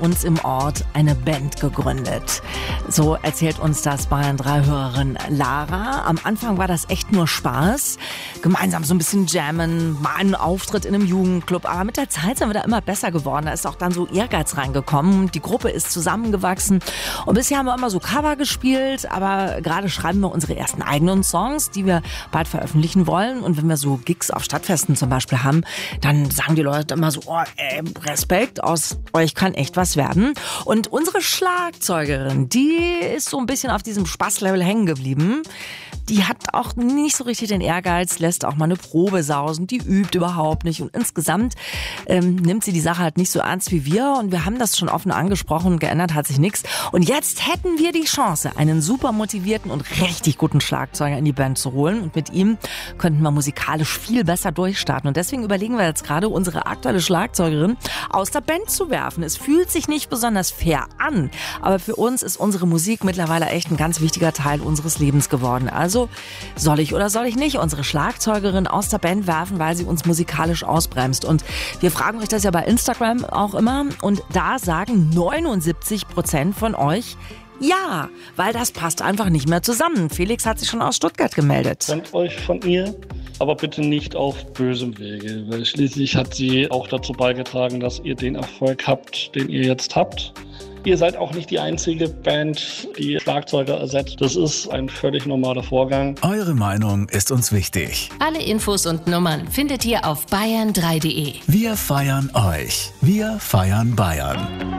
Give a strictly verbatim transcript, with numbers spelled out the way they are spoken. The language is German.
uns im Ort eine Band gegründet. So erzählt uns das Bayern drei Hörerin Lara. Am Anfang war das echt nur Spaß. Gemeinsam so ein bisschen jammen, mal einen Auftritt in einem Jugendclub. Aber mit der Zeit sind wir da immer besser geworden. Da ist auch dann so Ehrgeiz reingekommen. Die Gruppe ist zusammengewachsen. Und bisher haben wir immer so Cover gespielt. Aber gerade schreiben wir unsere ersten eigenen Songs, die wir bald veröffentlichen wollen. Und wenn wir so Gigs auf Stadtfesten zum Beispiel haben, dann sagen die Leute immer so, oh, ey, Respekt, aus euch kann echt was werden. Und unsere Schlagzeugerin, die ist so ein bisschen auf diesem Spaßlevel hängen geblieben. Die hat auch nicht so richtig den Ehrgeiz, lässt auch mal eine Probe sausen, die übt überhaupt nicht. Und insgesamt ähm, nimmt sie die Sache halt nicht so ernst wie wir. Und wir haben das schon offen angesprochen, geändert hat sich nichts. Und jetzt hätten wir die Chance, einen super motivierten und richtig guten Schlagzeuger in die Band zu holen. Und mit ihm könnten wir musikalisch viel besser durchstarten. Und deswegen überlegen wir jetzt gerade, unsere aktuelle Schlagzeugerin aus der Band zu werfen. Es fühlt sich nicht besonders fair an, aber für uns ist unsere Musik mittlerweile echt ein ganz wichtiger Teil unseres Lebens geworden. Also soll ich oder soll ich nicht unsere Schlagzeugerin aus der Band werfen, weil sie uns musikalisch ausbremst? Und wir fragen euch das ja bei Instagram auch immer. Und da sagen neunundsiebzig Prozent von euch ja, weil das passt einfach nicht mehr zusammen. Felix hat sich schon aus Stuttgart gemeldet. Trennt euch von ihr, aber bitte nicht auf bösem Wege, weil schließlich hat sie auch dazu beigetragen, dass ihr den Erfolg habt, den ihr jetzt habt. Ihr seid auch nicht die einzige Band, die Schlagzeuger ersetzt. Das ist ein völlig normaler Vorgang. Eure Meinung ist uns wichtig. Alle Infos und Nummern findet ihr auf bayern drei punkt de. Wir feiern euch. Wir feiern Bayern.